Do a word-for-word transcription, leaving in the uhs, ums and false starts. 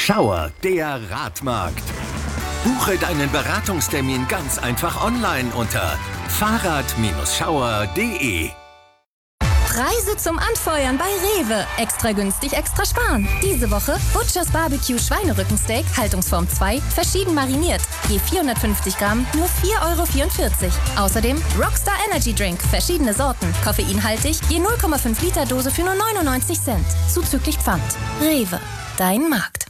Schauer, der Radmarkt. Buche deinen Beratungstermin ganz einfach online unter fahrrad Schauer punkt de. Preise zum Anfeuern bei Rewe. Extra günstig, extra sparen. Diese Woche Butchers Barbecue Schweinerückensteak, Haltungsform zwei, verschieden mariniert. Je vierhundertfünfzig Gramm, nur vier Euro vierundvierzig. Außerdem Rockstar Energy Drink, verschiedene Sorten, koffeinhaltig, je null Komma fünf Liter Dose für nur neunundneunzig Cent. Zuzüglich Pfand. Rewe, dein Markt.